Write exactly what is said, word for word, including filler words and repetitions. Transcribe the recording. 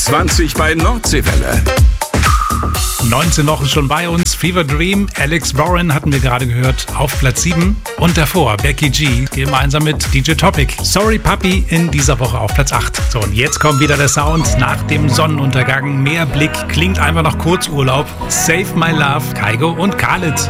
zwanzig bei Nordseewelle. neunzehn Wochen schon bei uns. Fever Dream, Alex Warren hatten wir gerade gehört, auf Platz sieben. Und davor Becky G, gemeinsam mit D J Topic. Sorry Puppy in dieser Woche auf Platz acht. So, und jetzt kommt wieder der Sound nach dem Sonnenuntergang. Mehr Blick, klingt einfach nach Kurzurlaub. Save My Love, Kygo und Khaled.